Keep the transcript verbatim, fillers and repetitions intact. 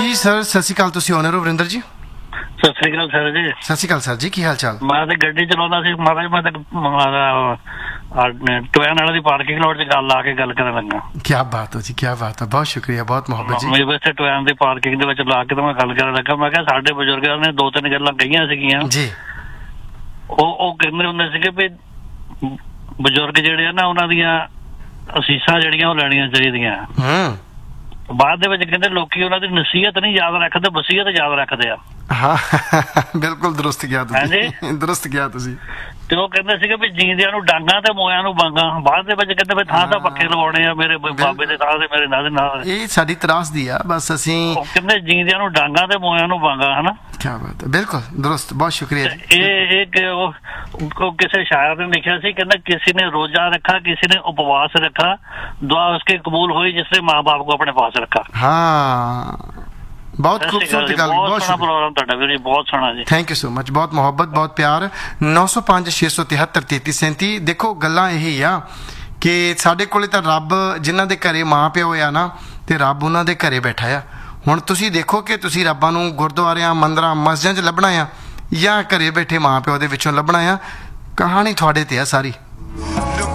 ਜੀ ਸਰ, ਸਤਿ ਸ਼੍ਰੀ ਅਕਾਲ। ਤੁਸੀਂ ਓਨਰ ਹੋ ਵਰਿੰਦਰ ਜੀ? ਸਤਿ ਸ੍ਰੀ ਅਕਾਲ ਸਰ ਜੀ। ਸਤਿ ਸ਼੍ਰੀ ਅਕਾਲ ਸਰ ਜੀ, ਕੀ ਹਾਲ ਚਾਲ? ਮੈਂ ਤੇ ਗੱਡੀ ਚਲਾਉਂਦਾ ਸੀ ਮਹਾਰਾਜ, ਮੈਂ ਤੇ ਟੋਇਨ ਵਾਲੇ ਦੀ ਪਾਰਕਿੰਗ ਲੋਟ 'ਚ ਗੱਲ ਲਾ ਕੇ ਗੱਲ ਕਰਨ ਲੱਗਾ। ਕੀ ਬਾਤ ਹੋ ਜੀ, ਕੀ ਬਾਤ ਹੈ, ਬਹੁਤ ਸ਼ੁਕਰੀਆ, ਬਹੁਤ ਮੁਹੱਬਤ ਜੀ। ਮੇਰੇ ਵੈਸੇ ਟੋਇਨ ਦੀ ਪਾਰਕਿੰਗ ਦੇ ਵਿੱਚ ਲਾ ਕੇ ਤਾਂ ਮੈਂ ਗੱਲ ਕਰਨ ਲੱਗਾ। ਮੈਂ ਕਿਹਾ ਸਾਡੇ ਬਜ਼ੁਰਗਾਂ ਨੇ ਦੋ ਤਿੰਨ ਗੱਲਾਂ ਕਹੀਆਂ ਸੀਗੀਆਂ ਜੀ। ਉਹ ਉਹ ਕਹਿੰਦੇ ਹੁੰਦੇ ਸੀਗੇ ਵੀ ਬਜ਼ੁਰਗ ਜਿਹੜੇ ਆ ਨਾ, ਉਹਨਾਂ ਦੀਆਂ ਅਸੀਸਾਂ ਜਿਹੜੀਆਂ ਉਹ ਲੈਣੀਆਂ ਚਾਹੀਦੀਆਂ। ਹੂੰ। ਬਾਅਦ ਦੇ ਵਿੱਚ ਕਹਿੰਦੇ ਲੋਕੀ ਉਹਨਾਂ ਦੀ ਨਸੀਹਤ ਨਹੀਂ ਯਾਦ ਰੱਖਦੇ, ਵਸੀਅਤ ਯਾਦ ਰੱਖਦੇ ਆ। ਹਾਂ ਬਿਲਕੁਲ ਦਰੁਸਤ ਗਿਆ ਤੁਸੀਂ, ਦਰੁਸਤ ਗਿਆ ਤੁਸੀਂ। ਤੇ ਉਹ ਕਹਿੰਦੇ ਸੀਗੇ ਵੀ ਜੀਂਦਿਆਂ ਨੂੰ ਡਾਂਗਾ ਤੇ ਮੋਇਆਂ ਨੂੰ ਬਾਂਗਾ। ਬਾਅਦ ਦੇ ਵਿੱਚ ਕਹਿੰਦੇ ਵੀ ਥਾਂ ਤਾਂ ਪੱਕੇ ਲਵਾਉਣੇ ਆ, ਮੇਰੇ ਬਾਬੇ ਦੇ ਥਾਂ ਤੇ ਮੇਰੇ ਨਾਲ ਨਾਲ। ਇਹ ਸਾਡੀ ਤਰਾਸਦੀ ਆ ਬਸ। ਅਸੀਂ ਕਹਿੰਦੇ ਜੀਂਦਿਆਂ ਨੂੰ ਡਾਂਗਾ ਤੇ ਮੋਇਆਂ ਨੂੰ ਬਾਂਗਾ, ਹਨਾ। ਕੀ ਬਾਤ ਹੈ, ਬਿਲਕੁਲ ਦਰੁਸਤ, ਬਹੁਤ ਸ਼ੁਕਰੀਆ। ਇਹ ਇੱਕ ਉਹ ਕਿਸੇ ਸ਼ਾਇਰ ਨੇ ਲਿਖਿਆ ਸੀ, ਕਹਿੰਦਾ ਕਿਸੇ ਨੇ ਰੋਜ਼ਾ ਰੱਖਾ, ਕਿਸੇ ਨੇ ਉਪਵਾਸ ਰੱਖਾ, ਦੁਆ ਉਸਕੇ ਕਬੂਲ ਹੋਈ ਜਿਸਨੇ ਮਾँ बाप को अपने पास रखा। हाँ, बहुत खूबसूरत गल, बहुत सोहना प्रोग्राम ਤੁਹਾਡਾ ਵੀਰ ਜੀ, ਬਹੁਤ ਸੋਹਣਾ ਜੀ। ਥੈਂਕ ਯੂ ਸੋ ਮਚ, ਬਹੁਤ ਮੁਹੱਬਤ, ਬਹੁਤ ਪਿਆਰ। ਨੌ ਸੌ ਪੰਜ ਛੇ ਸੌ ਤਿਹੱਤਰ ਤੇਤੀ ਸੈਂਤੀ। ਦੇਖੋ ਗੱਲਾਂ ਇਹੀ ਆ ਕਿ ਸਾਡੇ ਕੋਲੇ ਤਾਂ ਰੱਬ ਜਿਨ੍ਹਾਂ ਦੇ ਘਰੇ ਮਾਂ ਪਿਓ ਆ ਨਾ, ਤੇ ਰੱਬ ਉਹਨਾਂ ਦੇ ਘਰੇ ਬੈਠਾ ਆ। ਹੁਣ ਤੁਸੀਂ ਦੇਖੋ ਕਿ ਤੁਸੀਂ ਰੱਬਾਂ ਨੂੰ ਗੁਰਦੁਆਰਿਆਂ, ਮੰਦਰਾਂ, ਮਸਜਿਦਾਂ 'ਚ ਲੱਭਣਾ ਆ ਜਾਂ ਘਰੇ ਬੈਠੇ ਮਾਂ ਪਿਓ ਦੇ ਵਿੱਚੋਂ ਲੱਭਣਾ ਆ। ਕਹਾਣੀ ਤੁਹਾਡੇ ਤੇ ਆ ਸਾਰੀ।